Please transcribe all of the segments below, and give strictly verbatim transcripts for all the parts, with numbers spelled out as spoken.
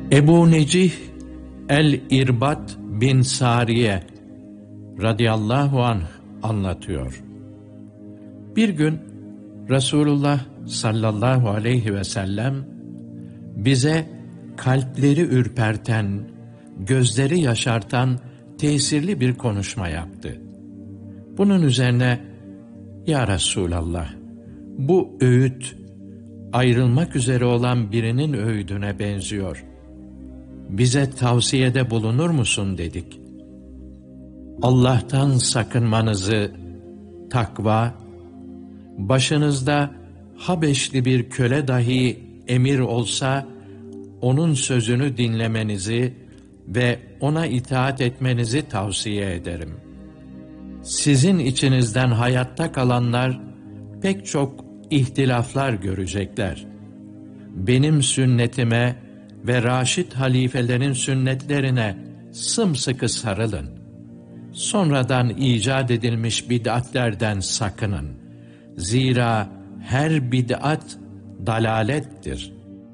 Ebu Necih el-İrbat bin Sariye radıyallahu anh anlatıyor. Bir gün Resulullah sallallahu aleyhi ve sellem bize kalpleri ürperten, gözleri yaşartan tesirli bir konuşma yaptı. Bunun üzerine, "Ya Resulallah, bu öğüt ayrılmak üzere olan birinin öğüdüne benziyor. Bize tavsiyede bulunur musun?" dedik. Allah'tan sakınmanızı, takva, başınızda Habeşli bir köle dahi emir olsa, onun sözünü dinlemenizi ve ona itaat etmenizi tavsiye ederim. Sizin içinizden hayatta kalanlar pek çok ihtilaflar görecekler. Benim sünnetime ve Raşid halifelerin sünnetlerine sımsıkı sarılın. Sonradan icat edilmiş bid'atlerden sakının. Zira her bid'at dalalettir.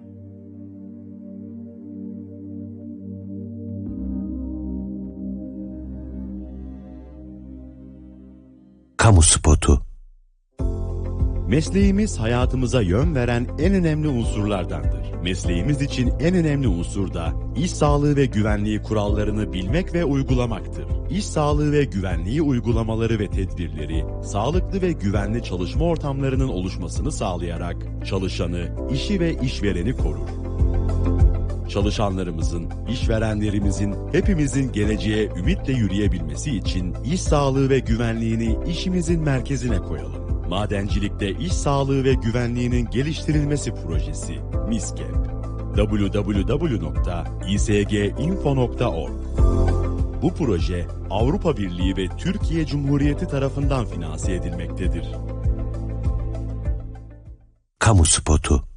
Kamu spotu. Mesleğimiz hayatımıza yön veren en önemli unsurlardandır. Mesleğimiz için en önemli unsur da iş sağlığı ve güvenliği kurallarını bilmek ve uygulamaktır. İş sağlığı ve güvenliği uygulamaları ve tedbirleri, sağlıklı ve güvenli çalışma ortamlarının oluşmasını sağlayarak çalışanı, işi ve işvereni korur. Çalışanlarımızın, işverenlerimizin, hepimizin geleceğe ümitle yürüyebilmesi için iş sağlığı ve güvenliğini işimizin merkezine koyalım. Madencilikte iş sağlığı ve güvenliğinin geliştirilmesi projesi MİSGEP. double-u double-u double-u nokta i s g info nokta org. Bu proje Avrupa Birliği ve Türkiye Cumhuriyeti tarafından finanse edilmektedir. Kamu spotu.